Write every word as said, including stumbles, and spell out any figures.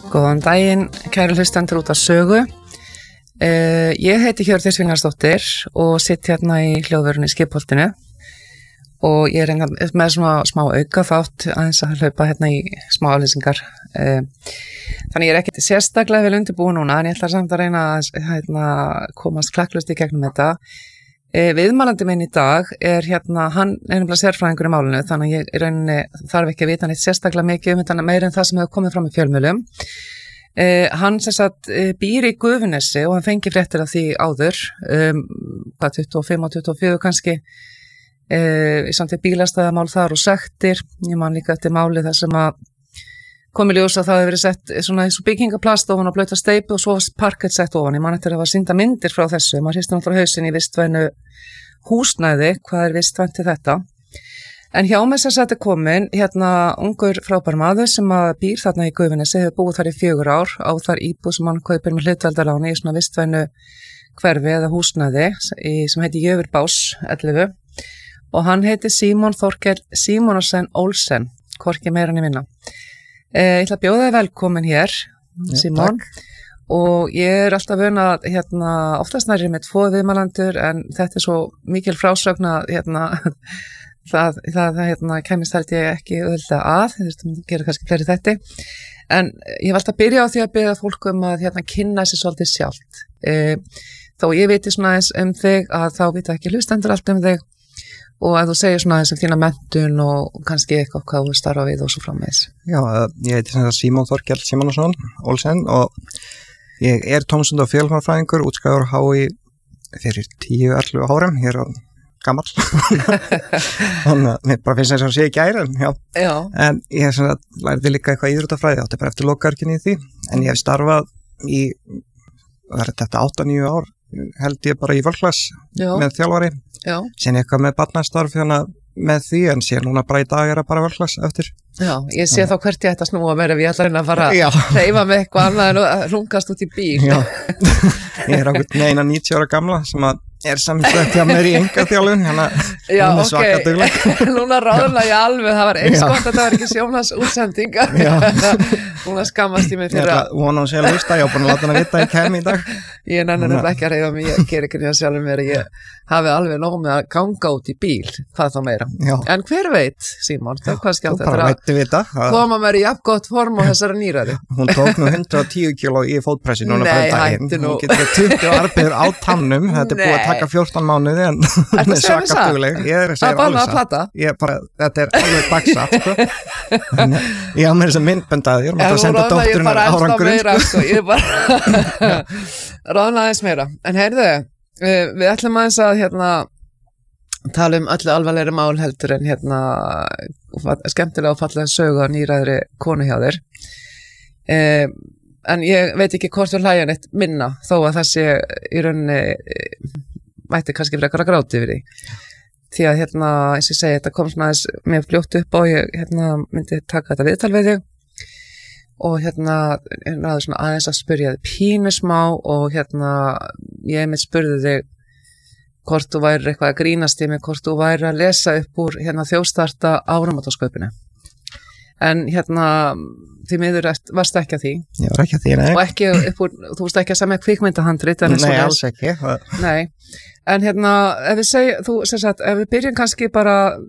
Góðan daginn, kæru hlustendur út af sögu. Uh, ég heiti Hjördís Vingarsdóttir og sitt hérna í hljóðverunni í Skipholtinu og ég er enga, með svona smá auka þátt aðeins að hlaupa hérna í smá aflýsingar. Uh, þannig ég er ekkert sérstaklega vel undirbúin núna en ég ætla samt að reyna að hérna, komast klakklust í gegnum þetta. Uh, viðmælandi minn í dag er hérna, hann er nefnilega sérfræðingur í málinu þannig að ég í rauninni þarf ekki að vita neitt sérstaklega mikið um þetta meira en það sem hefur komið fram í fjölmiðlum. Uh, hann sem sagt uh, býr í Gufunesi og hann fengi fréttir af því áður um, hvað tuttugu og fimm og tuttugu og fjögur kannski uh, í samt í bílastæðamál þar og sektir. Ég man líka eftir máli þar sem að komi ljós að það hefur verið sett svona eins og byggingaplast ofan á blauta steypu og svo parkett sett ofan. Ég man eftir að það var sýnda myndir frá þessu. Maður hristir náttúrulega hausinn í vistvænu húsnæði. Hvað er vistvænt til þetta? En hjá mig sem þetta er komin, hérna ungur frábær maður sem að býr þarna í Gufunesi, hefur búið þar í fjögur ár á þar íbúð sem hann kaupir með hlutvaldaláni í svona vistvænu hverfi eða húsnæði í, sem heitir Jöfurbás ellefu og hann heitir Símon Þorkell Símonarsen Olsen, hvorki meira en ég minna. Eh, ég ætla að bjóða þig velkomin hér, ja, Símon. Takk. Og ég er alltaf vön að hérna, oftast nærri með tvo viðmælendur en þetta er svo mikil frásögn að hérna Það, það, það hérna, kemist held ég ekki auðvitað að, þú veist, það gerir kannski fleiri þetta. En ég var alltaf að byrja á því að byrja fólk um að hérna, kynna sér svolítið sjálft. E, þó ég viti svona eins um þig að þá vita ekki hlustendur allt um þig og að þú segir svona eins um þína menntun og kannski eitthvað hvað þú starfa við og svo framvegis. Já, ég heiti sem það Símon Þorkell Símonarsen Olsen og ég er tómstund- og fjölmálafræðingur, útskrifaður H í fyrir tíu til ellefu árum hér á gammal þannig að mér bara finnst þess að sé ekki æra já. Já. En ég hef svona lærði líka eitthvað íþróttafræði átti bara eftir lokaarkinni í því en ég hef starfað í það er þetta átta til níu ár held ég bara í völklass með þjálfari sen eitthvað með barnastarf með því en sé núna bara í dag er að bara völklass eftir. Já, ég sé þá hvert ég ætta að snúa mér ef ég ætla að reyna að fara að hreyfa með eitthvað annað en að hlungast út í bíl. Já, ég er ákveð með eina níutíu ára gamla sem að er samsett hjá mér í engaþjálfun hérna já, hún er svaka okay. dugleg núna ráðurna ég alveg, það var eins gott að það var ekki sjónas útsendinga hún að skammast í mig fyrir að hún á sér að lusta, ég á búin að láta hann að vita ég kem í dag ég nenni nefnilega ekki að reyða mig, ég ger ekki nýja sjálfur mér ég hafi alveg nóg með að ganga út í bíl hvað þá meira, já. En hver veit Símon, það er hvað skjátt þetta að koma mér í jafn gott form á þessari nýræði hún tók nú hundrað og tíu kíló í fótpressi núna Nei, hættu nú hún getur tuttugu arbeiður á tannum þetta er búið að taka fjórtán mánuði en hún er svaka dugleg ég er að segja alveg satt ég bara, þetta er alveg dagsatt sko. ég á mér þess að myndböndaði ég er að senda dótturinn árangurinn sko. ég bara ráðna aðeins meira en heyrðu, við ætlum aðeins að hérna tala um öllu alvarlegri mál heldur en hérna skemmtilega og fallega sögu af nýræðri konu hjá þér eh, en ég veit ekki hvort þú hlæja neitt minna þó að það sé í rauninni mætti kannski frekar að gráti yfir því því að hérna, eins og ég segi, þetta kom svona aðeins mér fljótt upp og ég hérna myndi taka þetta viðtal við þig og hérna, hérna svona aðeins að spyrja þig pínu smá og hérna ég mitt spurði þig hvort þú væri eitthvað að grínast í mig, hvort þú væri að lesa upp úr hérna þjóðstarta áramótasköpinu en hérna því miður varst ekki að því ég var ekki að því, nei og ekki upp úr, þú varst ekki að semja kvikmyndahandrit nei, alls ekki nei, en hérna ef við segjum, þú sem sagt, ef við byrjum kannski bara